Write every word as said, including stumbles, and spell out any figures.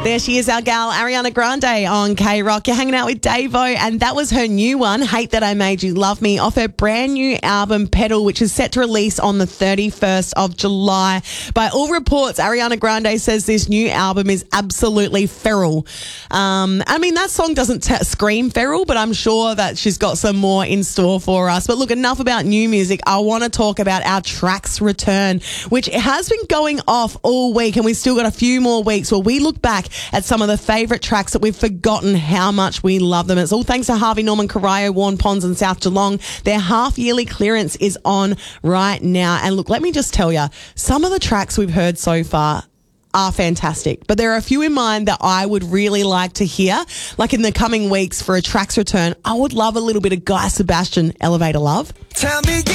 There she is, our gal, Ariana Grande on K-Rock. You're hanging out with Davo, and that was her new one, Hate That I Made You Love Me, off her brand new album, Pedal, which is set to release on the thirty-first of July. By all reports, Ariana Grande says this new album is absolutely feral. Um, I mean, that song doesn't t- scream feral, but I'm sure that she's got some more in store for us. But look, enough about new music. I want to talk about our Tracks return, which has been going off all week, and we've still got a few more weeks where we look back at some of the favourite tracks that we've forgotten how much we love them. It's all thanks to Harvey Norman, Corio, Warren Ponds and South Geelong. Their half-yearly clearance is on right now. And look, let me just tell you, some of the tracks we've heard so far are fantastic, but there are a few in mind that I would really like to hear. Like in the coming weeks for a Tracks return, I would love a little bit of Guy Sebastian, Elevator Love. Tell me